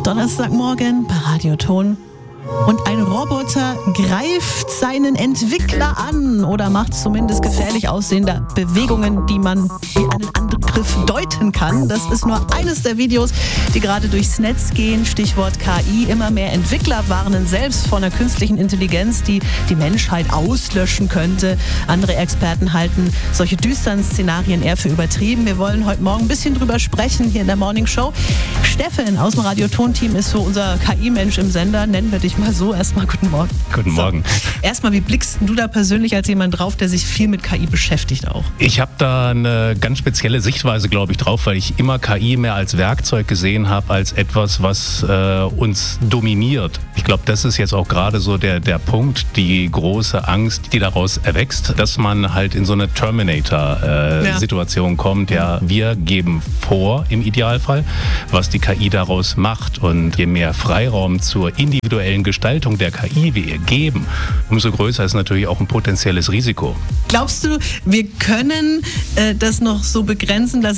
Donnerstagmorgen bei Radioton. Und ein Roboter greift seinen Entwickler an oder macht zumindest gefährlich aussehende Bewegungen, die man wie einen Angriff deuten kann. Das ist nur eines der Videos, die gerade durchs Netz gehen. Stichwort KI. Immer mehr Entwickler warnen selbst vor einer künstlichen Intelligenz, die die Menschheit auslöschen könnte. Andere Experten halten solche düsteren Szenarien eher für übertrieben. Wir wollen heute Morgen ein bisschen drüber sprechen hier in der Morning Show. Steffen aus dem Radioton-Team ist so unser KI-Mensch im Sender. Nennen wir dich mal so. Erstmal guten Morgen. Guten Morgen. Erstmal, wie blickst du da persönlich als jemand drauf, der sich viel mit KI beschäftigt auch? Ich habe da eine ganz spezielle Sichtweise, glaube ich, drauf, weil ich immer KI mehr als Werkzeug gesehen habe, als etwas, was uns dominiert. Ich glaube, das ist jetzt auch gerade so der Punkt, die große Angst, die daraus erwächst, dass man halt in so eine Terminator-Situation kommt. Ja, wir geben vor, im Idealfall, was die KI daraus macht. Und je mehr Freiraum zur individuellen Gestaltung der KI wir ihr geben, umso größer ist natürlich auch ein potenzielles Risiko. Glaubst du, wir können das noch so begrenzen, dass